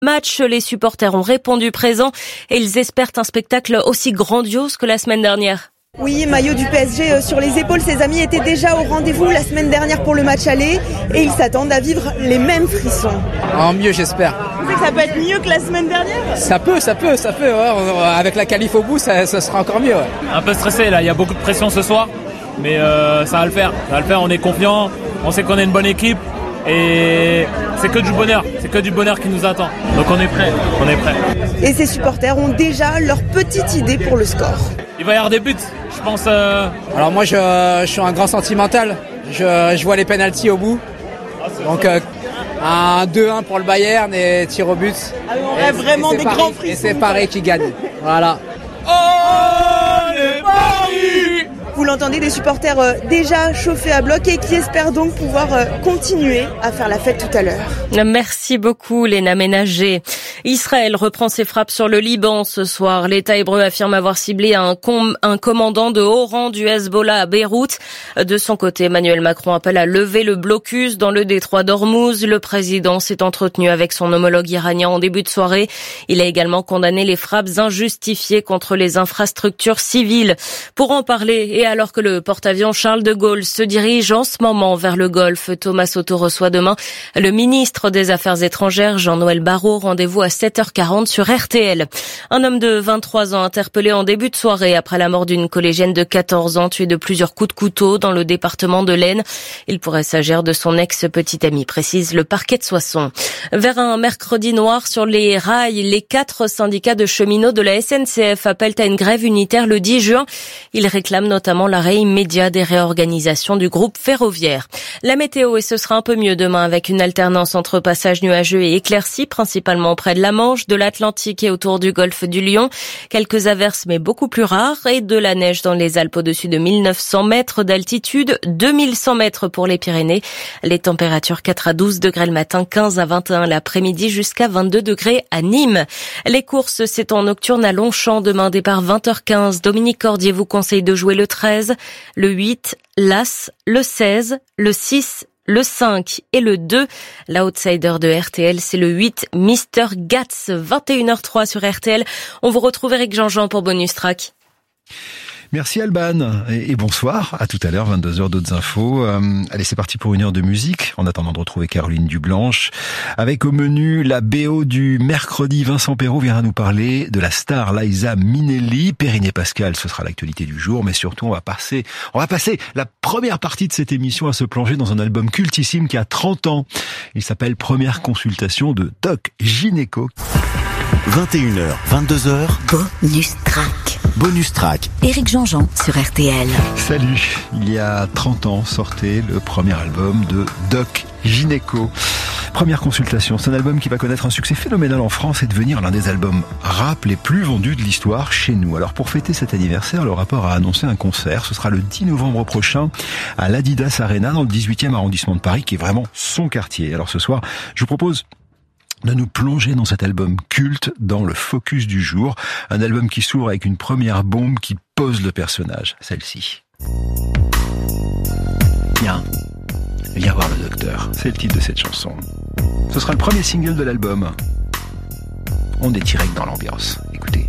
Match, les supporters ont répondu présent et ils espèrent un spectacle aussi grandiose que la semaine dernière. Oui, maillot du PSG sur les épaules, ses amis étaient déjà au rendez-vous la semaine dernière pour le match aller et ils s'attendent à vivre les mêmes frissons. En mieux, j'espère. Vous pensez que ça peut être mieux que la semaine dernière ? Ça peut, ouais. Avec la qualif au bout, ça sera encore mieux. Ouais. Un peu stressé là, il y a beaucoup de pression ce soir, mais ça va le faire, on est confiant, on sait qu'on est une bonne équipe. Et c'est que du bonheur qui nous attend. Donc on est prêt. Et ces supporters ont déjà leur petite idée pour le score. Il va y avoir des buts, je pense. Alors moi je suis un grand sentimental. Je vois les pénaltys au bout. Donc un 2-1 pour le Bayern et tir au but. On rêve vraiment des grands frissons. Et c'est Paris qui gagne. Voilà. Vous l'entendez, des supporters déjà chauffés à bloc et qui espèrent donc pouvoir continuer à faire la fête tout à l'heure. Merci beaucoup, Léna Ménager. Israël reprend ses frappes sur le Liban ce soir. L'État hébreu affirme avoir ciblé un commandant de haut rang du Hezbollah à Beyrouth. De son côté, Emmanuel Macron appelle à lever le blocus dans le détroit d'Ormuz. Le président s'est entretenu avec son homologue iranien en début de soirée. Il a également condamné les frappes injustifiées contre les infrastructures civiles. Pour en parler, et alors que le porte-avions Charles de Gaulle se dirige en ce moment vers le Golfe, Thomas Soto reçoit demain le ministre des Affaires étrangères, Jean-Noël Barrot. Rendez-vous à 7h40 sur RTL. Un homme de 23 ans interpellé en début de soirée après la mort d'une collégienne de 14 ans tuée de plusieurs coups de couteau dans le département de l'Aisne. Il pourrait s'agir de son ex-petite amie, précise le parquet de Soissons. Vers un mercredi noir sur les rails, les 4 syndicats de cheminots de la SNCF appellent à une grève unitaire le 10 juin. Ils réclament notamment l'arrêt immédiat des réorganisations du groupe ferroviaire. La météo, et ce sera un peu mieux demain avec une alternance entre passages nuageux et éclaircies, principalement près de la Manche, de l'Atlantique et autour du golfe du Lion. Quelques averses mais beaucoup plus rares et de la neige dans les Alpes au-dessus de 1900 mètres d'altitude, 2100 mètres pour les Pyrénées. Les températures 4 à 12 degrés le matin, 15 à 21 l'après-midi jusqu'à 22 degrés à Nîmes. Les courses, c'est en nocturne à Longchamp demain, départ 20h15. Dominique Cordier vous conseille de jouer le 13, le 8, l'As, le 16, le 6, le 5 et le 2. L'outsider de RTL, c'est le 8, Mr. Gats, 21h03 sur RTL. On vous retrouve Eric Jean-Jean pour Bonus Track. Merci Alban et bonsoir, à tout à l'heure, 22h d'autres infos. Allez, c'est parti pour une heure de musique, en attendant de retrouver Caroline Dublanche. Avec au menu la BO du mercredi, Vincent Perrault viendra nous parler de la star Liza Minnelli. Périnée Pascal, ce sera l'actualité du jour, mais surtout on va passer la première partie de cette émission à se plonger dans un album cultissime qui a 30 ans. Il s'appelle Première consultation de Doc Gynéco. 21h, 22h. Bonus Track. Bonus Track. Éric Jean-Jean sur RTL. Salut. Il y a 30 ans sortait le premier album de Doc Gynéco. Première consultation, c'est un album qui va connaître un succès phénoménal en France et devenir l'un des albums rap les plus vendus de l'histoire chez nous. Alors pour fêter cet anniversaire, le rappeur a annoncé un concert. Ce sera le 10 novembre prochain à l'Adidas Arena dans le 18e arrondissement de Paris, qui est vraiment son quartier. Alors ce soir, je vous propose de nous plonger dans cet album culte, dans le focus du jour. Un album qui s'ouvre avec une première bombe qui pose le personnage, celle-ci. Viens voir le docteur, c'est le titre de cette chanson. Ce sera le premier single de l'album. On est direct dans l'ambiance, écoutez.